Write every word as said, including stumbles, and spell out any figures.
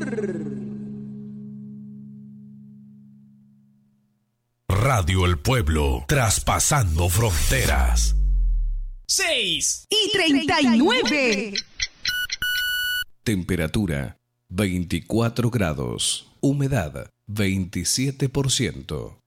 Radio El Pueblo, traspasando fronteras. seis y treinta y nueve. Temperatura veinticuatro grados. Humedad veintisiete por ciento.